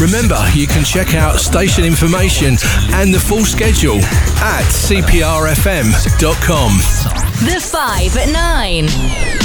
Remember, you can check out station information and the full schedule at cprfm.com. The 5 at 9.